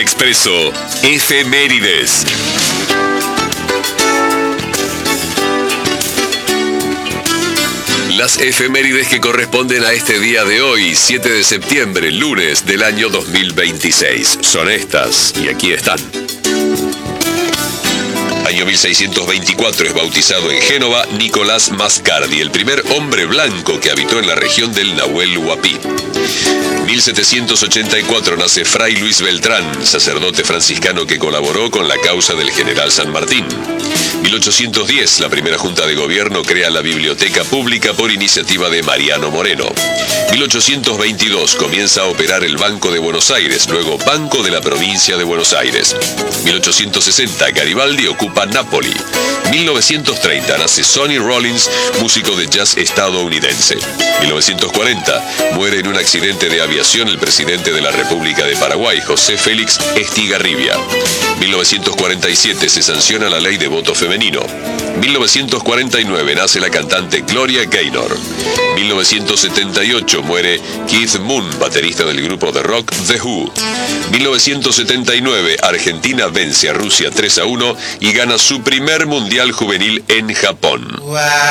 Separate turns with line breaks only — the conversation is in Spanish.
Expreso, Efemérides. Las efemérides que corresponden a este día de hoy, 7 de septiembre, lunes del año 2026. Son estas, y aquí están. Año 1624 es bautizado en Génova Nicolás Mascardi, el primer hombre blanco que habitó en la región del Nahuel Huapi. 1784 nace Fray Luis Beltrán, sacerdote franciscano que colaboró con la causa del general San Martín. 1810, la primera Junta de Gobierno crea la Biblioteca Pública por iniciativa de Mariano Moreno. 1822, comienza a operar el Banco de Buenos Aires, luego Banco de la Provincia de Buenos Aires. 1860, Garibaldi ocupa Nápoli. 1930, nace Sonny Rollins, músico de jazz estadounidense. 1940, muere en un accidente de aviación el presidente de la República de Paraguay, José Félix Estigarribia. 1947, se sanciona la ley de voto femenino. 1949, nace la cantante Gloria Gaynor. 1978, muere Keith Moon, baterista del grupo de rock The Who. 1979, Argentina vence a Rusia 3-1 y gana su primer mundial juvenil en Japón.